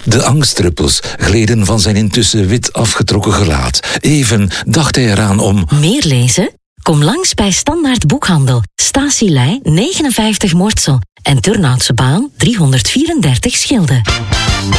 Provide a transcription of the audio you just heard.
De angstdruppels gleden van zijn intussen wit afgetrokken gelaat. Even dacht hij eraan om... Meer lezen? Kom langs bij Standaard Boekhandel. Statielei 59 Mortsel. En Turnhoutse Baan 334 Schilde.